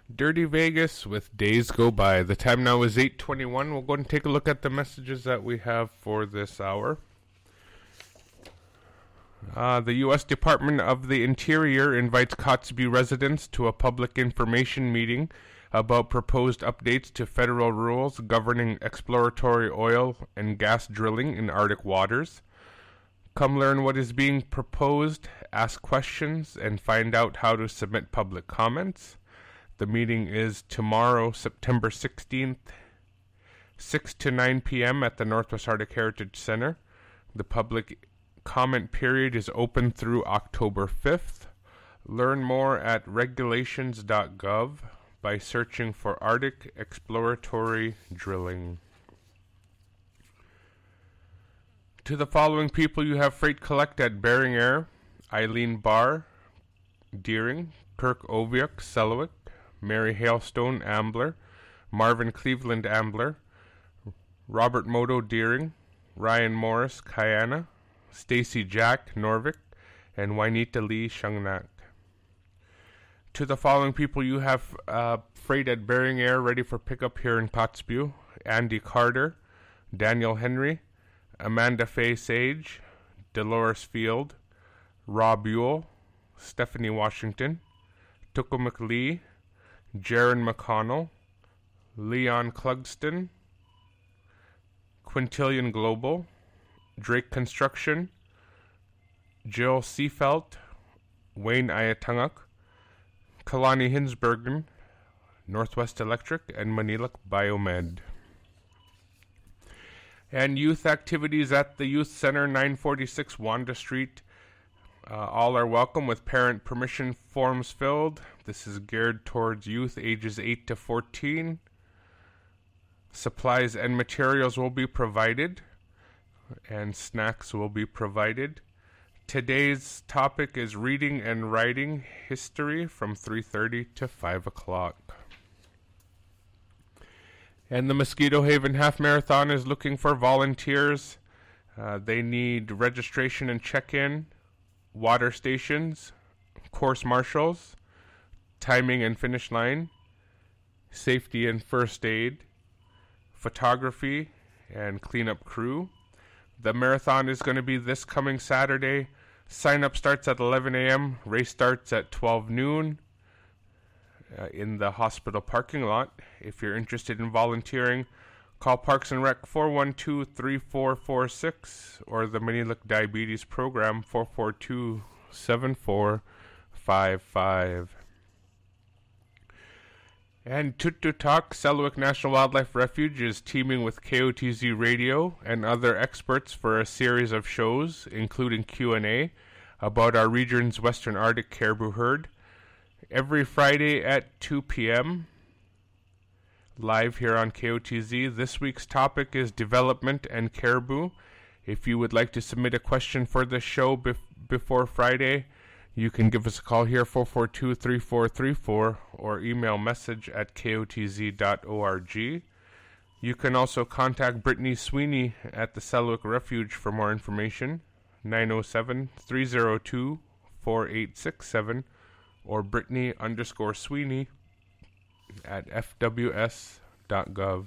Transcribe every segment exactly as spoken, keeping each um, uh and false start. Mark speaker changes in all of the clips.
Speaker 1: Dirty Vegas with Days Go By. The time now is eight twenty-one. We'll go and take a look at the messages that we have for this hour. Uh, the U S Department of the Interior invites Kotzebue residents to a public information meeting about proposed updates to federal rules governing exploratory oil and gas drilling in Arctic waters. Come learn what is being proposed, ask questions, and find out how to submit public comments. The meeting is tomorrow, September sixteenth, six to nine p.m. at the Northwest Arctic Heritage Center. The public comment period is open through October fifth. Learn more at regulations dot gov by searching for Arctic exploratory drilling. To the following people you have freight collect at Bering Air: Eileen Barr, Deering, Kirk Oviuk, Selwick, Mary Hailstone, Ambler, Marvin Cleveland, Ambler, Robert Moto, Deering, Ryan Morris, Kayana, Stacy Jack, Norvik, and Juanita Lee, Shungnak. To the following people you have uh, freight at Bering Air ready for pickup here in Kotzebue: Andy Carter, Daniel Henry, Amanda Faye Sage, Dolores Field, Rob Buell, Stephanie Washington, Tuko McLee, Jaron McConnell, Leon Clugston, Quintillion Global, Drake Construction, Jill Seafelt, Wayne Ayatunguk, Kalani Hinsbergen, Northwest Electric, and Maniluk Biomed. And youth activities at the Youth Center, nine forty-six Wanda Street. Uh, all are welcome with parent permission forms filled. This is geared towards youth ages eight to fourteen. Supplies and materials will be provided, and snacks will be provided. Today's topic is reading and writing history from three thirty to five o'clock. And the Mosquito Haven Half Marathon is looking for volunteers. Uh, they need registration and check-in, water stations, course marshals, timing and finish line, safety and first aid, photography, and cleanup crew. The marathon is going to be this coming Saturday. Sign-up starts at eleven a.m. Race starts at twelve noon uh, in the hospital parking lot. If you're interested in volunteering, call Parks and Rec four one two, three four four six or the Maniluk Diabetes Program four four two, seven four five five. And Tututak Selwick National Wildlife Refuge is teaming with K O T Z Radio and other experts for a series of shows, including Q and A, about our region's Western Arctic caribou herd. Every Friday at two p.m., live here on K O T Z. This week's topic is development and caribou. If you would like to submit a question for this show bef- before Friday, you can give us a call here, four four two, three four three four, or email message at k o t z dot org. You can also contact Brittany Sweeney at the Selwick Refuge for more information, nine oh seven, three oh two, four eight six seven, or Brittany underscore Sweeney at f w s dot gov.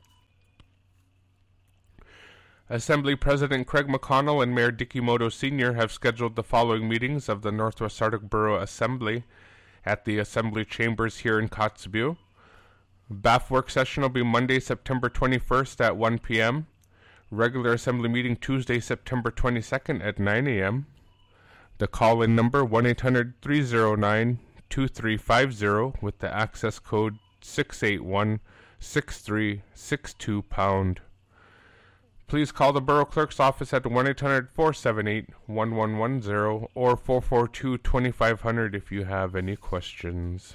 Speaker 1: Assembly President Craig McConnell and Mayor Dicky Moto Senior have scheduled the following meetings of the Northwest Arctic Borough Assembly at the Assembly Chambers here in Kotzebue. B A F work session will be Monday, September twenty-first at one p.m. Regular Assembly meeting Tuesday, September twenty-second at nine a.m. The call-in number one eight hundred, three oh nine, two three five zero with the access code six eight one, six three six two pound. Please call the Borough Clerk's office at one eight hundred, four seven eight, one one one zero or four four two, two five zero zero if you have any questions.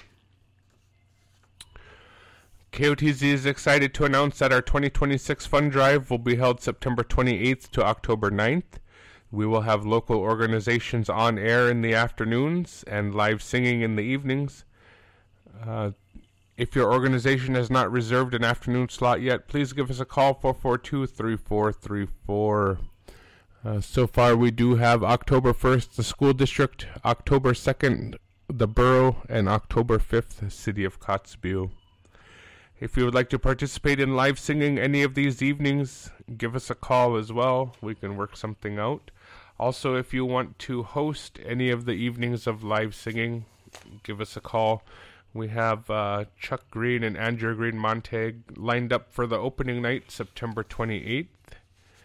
Speaker 1: K O T Z is excited to announce that our twenty twenty-six fund drive will be held September twenty-eighth to October ninth. We will have local organizations on air in the afternoons and live singing in the evenings. Uh, If your organization has not reserved an afternoon slot yet, please give us a call, four four two, three four three four. Uh, so far, we do have October first, the school district, October second, the Borough, and October fifth, City of Kotzebue. If you would like to participate in live singing any of these evenings, give us a call as well. We can work something out. Also, if you want to host any of the evenings of live singing, give us a call. We have uh, Chuck Green and Andrew Green Montag lined up for the opening night, September twenty-eighth.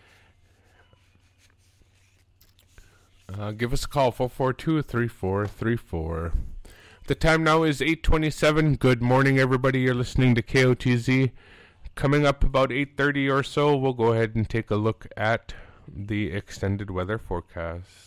Speaker 1: Uh, give us a call, four four two, three four three four. The time now is eight twenty-seven. Good morning, everybody. You're listening to K O T Z. Coming up about eight thirty or so, we'll go ahead and take a look at the extended weather forecast.